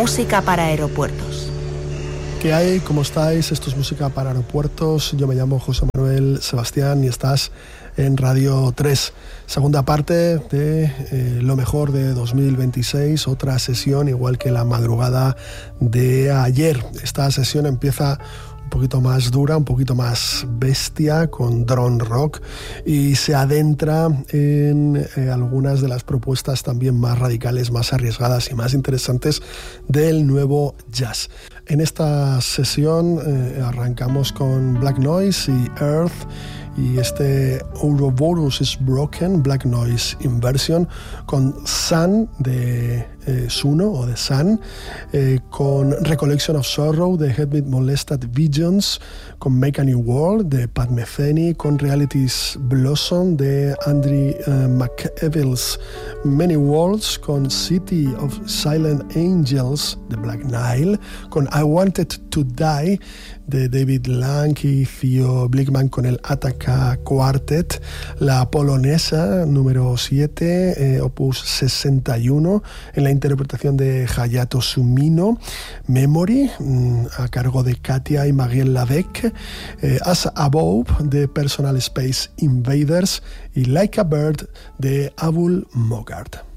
Música para aeropuertos. ¿Qué hay? ¿Cómo estáis? Esto es Música para Aeropuertos. Yo me llamo José Manuel Sebastián y estás en Radio 3. Segunda parte de lo mejor de 2026, otra sesión igual que la madrugada de ayer. Esta sesión empieza un poquito más dura, un poquito más bestia, con drone rock, y se adentra en algunas de las propuestas también más radicales, más arriesgadas y más interesantes del nuevo jazz. En esta sesión arrancamos con Black Noise y Earth, y este Ouroboros is Broken, Black Noise Inversion, con Sun de Suno o de Sun, con Recollection of Sorrow de Headbeat Molested Visions, con Make a New World de Pat Metheny, con Reality's Blossom de Andrew McEvil's Many Worlds, con City of Silent Angels de Black Nile, con I Wanted to Die de David Lang y Theo Blickman con el Ataka Quartet, la polonesa número 7, opus 61, en la interpretación de Hayato Sumino, Memory, a cargo de Katia y Marielle Lavec, As Above de Personal Space Invaders y Like a Bird de Abul Mogart.